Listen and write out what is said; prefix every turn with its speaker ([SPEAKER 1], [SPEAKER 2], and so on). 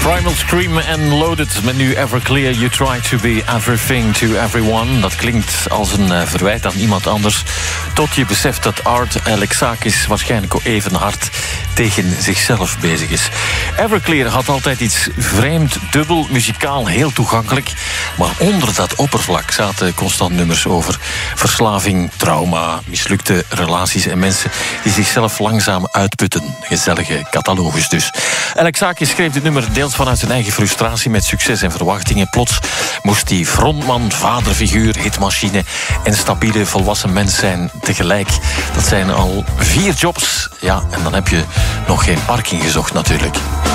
[SPEAKER 1] Primal Scream en Loaded met nu Everclear. You try to be everything to everyone. Dat klinkt als een verwijt aan iemand anders. Tot je beseft dat Art Alexakis waarschijnlijk ook even hard tegen zichzelf bezig is. Everclear had altijd iets vreemd, dubbel, muzikaal, heel toegankelijk. Maar onder dat oppervlak zaten constant nummers over verslaving, trauma, mislukte relaties en mensen die zichzelf langzaam uitputten. Gezellige catalogus dus. Alexakis schreef dit nummer deels vanuit zijn eigen frustratie met succes en verwachtingen. Plots moest hij frontman, vaderfiguur, hitmachine en stabiele volwassen mens zijn tegelijk. Dat zijn al 4 jobs. Ja, en dan heb je nog geen parking gezocht natuurlijk.